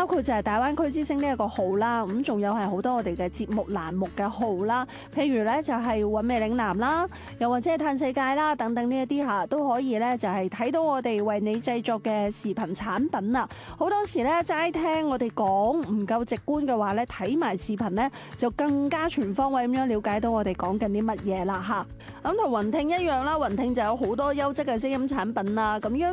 包括就係大灣區之星呢一個號啦，咁仲有係好多我哋嘅節目欄目嘅號啦，譬如咧就係韻味嶺南啦，又或者係嘆世界啦等等呢一啲嚇都可以咧就係睇到我哋為你製作嘅視頻產品啊。好多時咧齋聽我哋講唔夠直觀嘅話咧，睇埋視頻咧就更加全方位咁樣了解到我哋講緊啲乜嘢啦嚇。咁同雲聽一樣啦，雲聽就有好多優質嘅聲音產品啦，咁樣